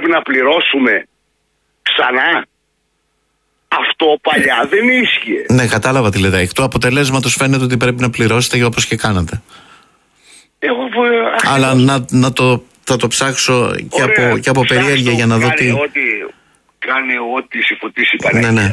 πρέπει να πληρώσουμε ξανά. Αυτό παλιά δεν ίσχυε. Ναι, κατάλαβα τι λέτε. Εκ του αποτελέσματος φαίνεται ότι πρέπει να πληρώσετε όπως και κάνατε. Αλλά θα το ψάξω και από περιέργεια για να δω τι. Κάνει ό,τι συμφωτίσει η Παναγία. Ναι.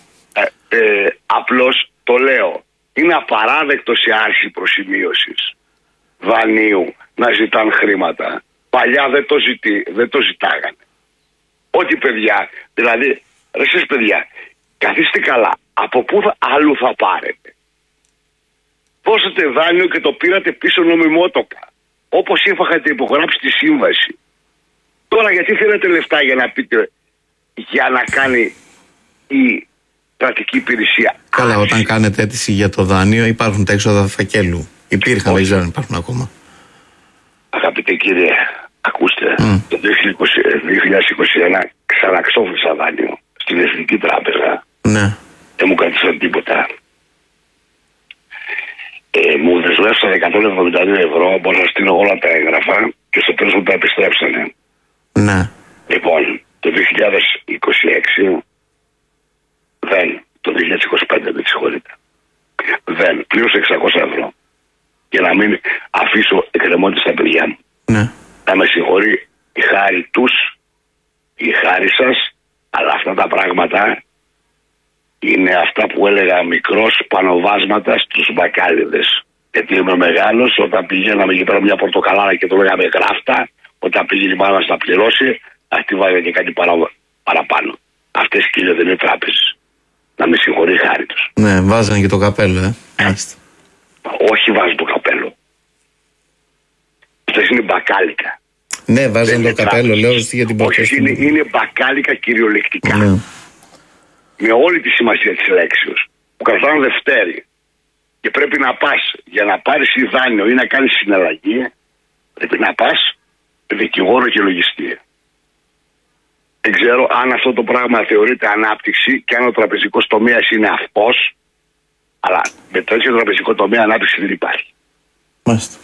Απλώς το λέω. Είναι απαράδεκτο σε άρση προσημείωσης δανείου να ζητάνε χρήματα. Παλιά δεν το ζητάγανε. Ό,τι παιδιά, δηλαδή, εσείς παιδιά, καθίστε καλά. Από πού αλλού θα πάρετε? Δώσατε δάνειο και το πήρατε πίσω νομιμότοκα. Όπως είχατε υπογράψει τη σύμβαση. Τώρα γιατί θέλετε λεφτά για να πείτε, για να κάνει η κρατική υπηρεσία? Καλά, όταν κάνετε αίτηση για το δάνειο υπάρχουν τα έξοδα φακέλου. Υπήρχαν, δεν ξέρω αν υπάρχουν ακόμα. Αγαπητέ κύριε, ακούστε, το 2021 ξαναξόφλησα δάνειο στην Εθνική Τράπεζα. Ναι. Δεν μου κρατήσαν τίποτα. Μου δεσμεύσαν 172 ευρώ, μπορώ να στείλω όλα τα έγγραφα και στο τέλος μου τα επιστρέψανε. Ναι. Λοιπόν, το 2026 το 2025 δεν συγχωρείτε. Δεν, πλήρωσε 600 ευρώ. Για να μην αφήσω εκκρεμότητα στα παιδιά μου. Ναι. Να με συγχωρεί η χάρη τους, η χάρη σας, αλλά αυτά τα πράγματα είναι αυτά που έλεγα μικρός πανοβάσματα στους μπακάλιδες. Γιατί είμαι μεγάλος, όταν πηγαίναμε εκεί πέρα μια πορτοκαλάρα και το λέγαμε γράφτα, όταν πήγε η μάνα να πληρώσει, αυτή βάζει και κάτι παραπάνω. Αυτές, κύριε, δεν είναι τράπεζες. Να με συγχωρεί η χάρη τους. Ναι, βάζανε και το καπέλο, Όχι βάζουν το καπέλο. Αυτές είναι μπακάλικα. Ναι, βάζανε το καπέλο, λέω για την πρώτη. Όχι, είναι μπακάλικα κυριολεκτικά. Ναι. Με όλη τη σημασία της λέξεως. Που κρατάνε Δευτέρη. Και πρέπει να πας, για να πάρεις δάνειο ή να κάνεις συναλλαγή, πρέπει να πας δικηγόρο και λογιστή. Δεν ξέρω αν αυτό το πράγμα θεωρείται ανάπτυξη και αν ο τραπεζικός τομέας είναι αυτός, αλλά με τέτοιο τραπεζικό τομέα ανάπτυξη δεν υπάρχει. Μάλιστα.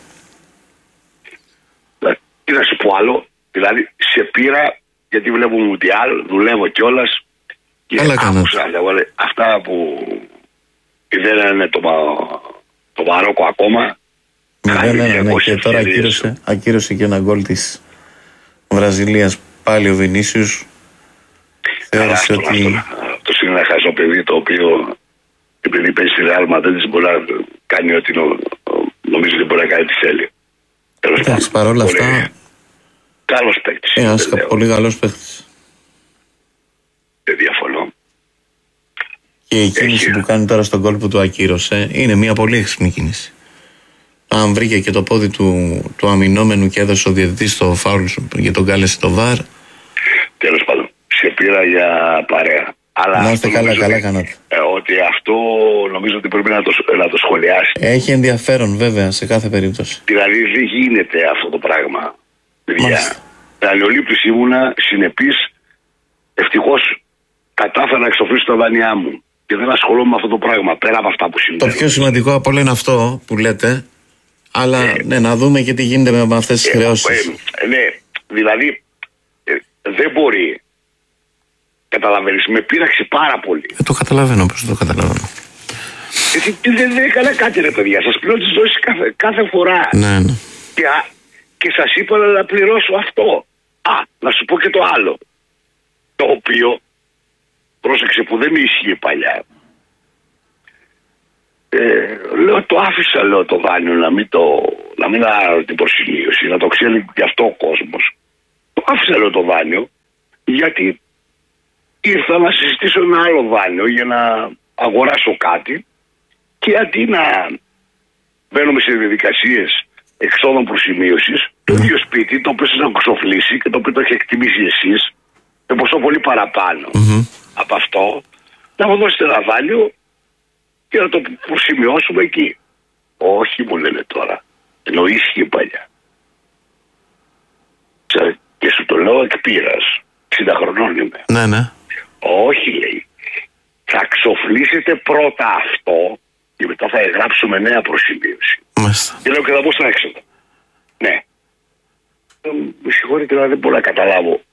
Τι να σου πω άλλο, δηλαδή σε πήρα γιατί βλέπω Μουντιάλ, δουλεύω κιόλας και άκουσα αυτά που δεν είναι το Μαρόκο ακόμα. Ναι, και τώρα ακύρωσε και ένα γκολ της Βραζιλίας πάλι ο Βινίσιους. Θεώρησε ότι... Αυτό είναι ένα χαζό παιδί το οποίο επειδή παίζει στη Ρεάλ Μαδρίτης μπορεί να κάνει ό,τι νομίζω ότι μπορεί να κάνει τι θέλει. Εντάξει, παρόλα αυτά... Καλός παίκτης. Ένας πολύ καλός παίκτης. Δεν διαφωνώ. Και η κίνηση που κάνει τώρα στον γκολ που του ακύρωσε είναι μια πολύ έξυπνη κίνηση. Αν βρήκε και το πόδι του αμυνόμενου και έδωσε ο διαιτητής το φάουλ και τον κάλεσε το VAR. Τέλος πάντων, σε πήρα για παρέα. Αλλά να είστε καλά κάνατε. Ότι αυτό νομίζω ότι πρέπει να το σχολιάσει. Έχει ενδιαφέρον βέβαια σε κάθε περίπτωση. Δηλαδή δεν γίνεται αυτό το πράγμα. Παιδιά, αλλιολήπτης ήμουνα, συνεπής, ευτυχώς κατάφερα να εξοφλήσω τα δάνειά μου. Και δεν ασχολούμαι με αυτό το πράγμα, πέρα από αυτά που συμβαίνουν. Το πιο σημαντικό από όλα είναι αυτό που λέτε. Αλλά να δούμε και τι γίνεται με αυτές τις χρεώσεις. Ναι, δηλαδή δεν μπορεί. Καταλαβαίνεις, με πείραξε πάρα πολύ. Το καταλαβαίνω, πώς το καταλαβαίνω. Δεν έκανα κάτι ρε παιδιά, σας πληρώνω τις δόσεις κάθε φορά. Ναι. Και σας είπα να πληρώσω αυτό. Να σου πω και το άλλο. Το οποίο, πρόσεξε που δεν με ισχύει παλιά. Λέω το άφησα, λέω το δάνειο να μην άρω την προσημείωση, να το ξέρει και αυτό ο κόσμος. Το άφησα, λέω το δάνειο, γιατί ήρθα να συζητήσω ένα άλλο δάνειο για να αγοράσω κάτι και αντί να μπαίνουμε σε διαδικασίες εξόδων προσημείωσης, το ίδιο σπίτι το οποίο σας να ξοφλήσει και το οποίο το έχει εκτιμήσει εσείς με ποσό πολύ παραπάνω από αυτό, να μου δώσετε ένα δάνειο και να το προσημειώσουμε εκεί. Όχι, μου λένε τώρα. Ενώ ίσχυε παλιά. Και σου το λέω εκ πείρας. 60 χρονών είμαι. Ναι. Όχι, λέει. Θα ξοφλήσετε πρώτα αυτό και μετά θα εγγράψουμε νέα προσημείωση. Μάλιστα. Και λέω και θα πω στα έξοδα. Ναι. Με συγχωρείτε, αλλά δεν μπορώ να καταλάβω